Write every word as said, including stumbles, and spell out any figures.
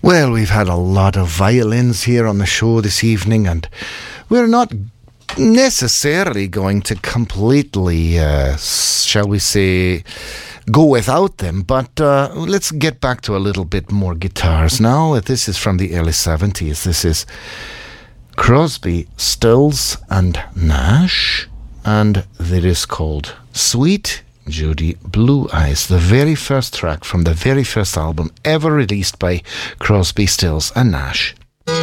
Well, we've had a lot of violins here on the show this evening, and we're not necessarily going to completely, uh, shall we say, go without them, but uh, let's get back to a little bit more guitars now. This is from the early seventies. This is Crosby, Stills and Nash, and it is called Sweet Judy Blue Eyes, the very first track from the very first album ever released by Crosby, Stills and Nash.